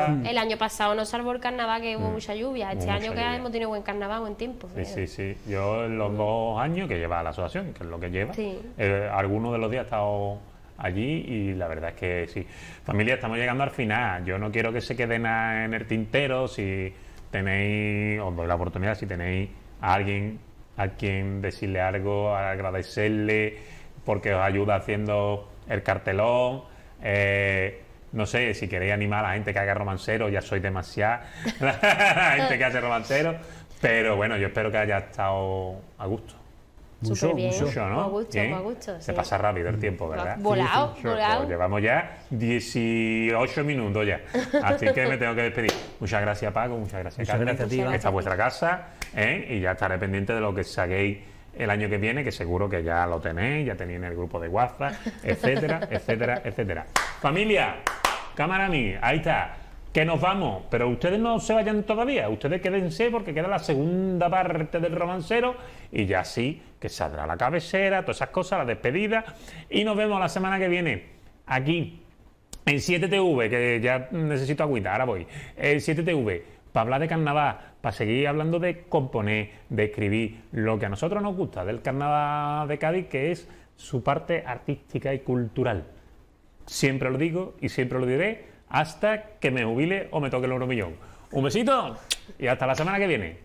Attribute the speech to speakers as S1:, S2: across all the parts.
S1: lluvia.
S2: El año pasado nos salvó el carnaval, que hubo mucha lluvia. Este año que hemos tenido buen carnaval, buen tiempo.
S1: Sí. Yo en los 2 años que lleva la asociación, que es lo que lleva, algunos de los días he estado allí y la verdad es que sí. Familia, estamos llegando al final. Yo no quiero que se quede nada en el tintero. Si tenéis, os doy la oportunidad, si tenéis a alguien a quien decirle algo, agradecerle porque os ayuda haciendo el cartelón, no sé, si queréis animar a la gente que haga romancero, ya sois demasiada la gente que hace romancero, pero bueno, yo espero que haya estado a gusto.
S2: Mucho,
S1: ¿no?
S2: A gusto,
S1: Se pasa rápido el tiempo, ¿verdad?
S2: Volado.
S1: Pues llevamos ya 18 minutos ya. Así que me tengo que despedir. Muchas gracias, Paco. Muchas gracias, Carmen.
S3: Gracias a ti,
S1: Esta es vuestra casa, y ya estaré pendiente de lo que saquéis el año que viene, que seguro que ya lo tenéis, ya tenéis en el grupo de WhatsApp, etcétera, etcétera, etcétera. Familia, cámara a mí, ahí está. Que nos vamos, pero ustedes no se vayan todavía, ustedes quédense porque queda la segunda parte del romancero y ya sí, que saldrá la cabecera, todas esas cosas, la despedida, y nos vemos la semana que viene, aquí, en 7TV, que ya necesito agüita, ahora voy, en 7TV, para hablar de carnaval, para seguir hablando de componer, de escribir, lo que a nosotros nos gusta del carnaval de Cádiz, que es su parte artística y cultural. Siempre lo digo y siempre lo diré, hasta que me jubile o me toque el euromillón. Un besito y hasta la semana que viene.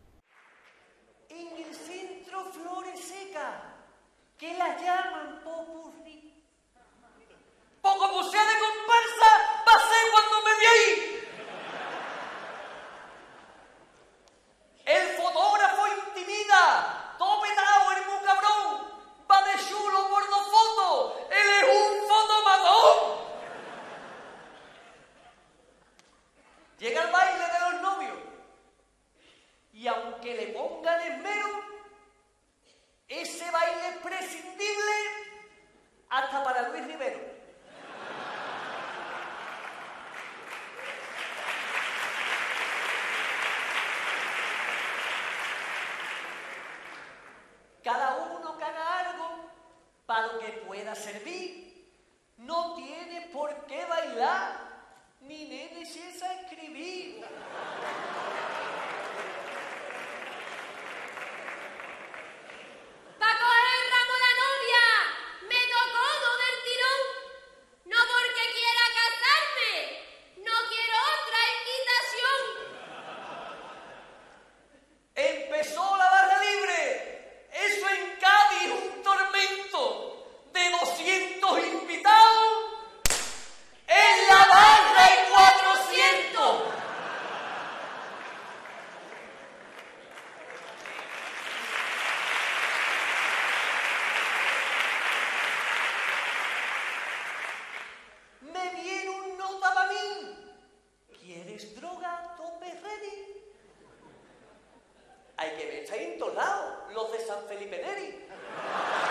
S4: En el centro flores secas, que las llaman popurrí. Pues como sea de comparsa, va a ser cuando me de ahí. El fotógrafo intimida, todo petado, el muy cabrón, va de chulo por 2 fotos, él es un fotomatón. Llega el baile de los novios y aunque le pongan esmero, ese baile es prescindible hasta para Luis Rivero. Cada uno que haga algo para lo que pueda servir, no tiene por qué bailar. Ni nene si es a escribir.
S5: Pa' coger el ramo la novia, me tocó no del tirón. No porque quiera casarme, no quiero otra invitación.
S4: Empezó la barra libre. Eso en Cádiz es un tormento. De 200 invitados, en la barra hay 400. Me viene un nota para mí. ¿Quieres droga, tope ready? Hay que ver, estáis en todos lados, los de San Felipe Neri.